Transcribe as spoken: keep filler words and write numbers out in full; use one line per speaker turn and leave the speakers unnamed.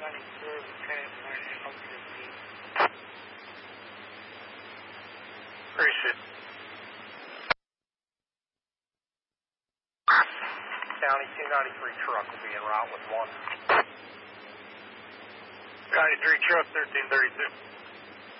ninety-four, Lieutenant Sergeant fifteen.
Appreciate it. County two ninety-three truck will be en route with one.
ninety-three truck, thirteen thirty-two.